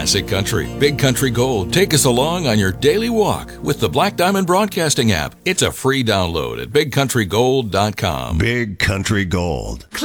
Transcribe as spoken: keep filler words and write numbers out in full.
classic country. Big Country Gold. Take us along on your daily walk with the Black Diamond Broadcasting app. It's a free download at big country gold dot com. Big Country Gold.